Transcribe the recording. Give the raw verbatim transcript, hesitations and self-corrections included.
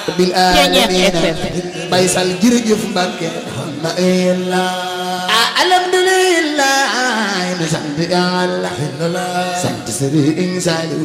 bil aalamiina bay sal jërëjëf Mbàkke ma illa alhamdulillah nu sant Yàlla sant Sëriñ Saaliw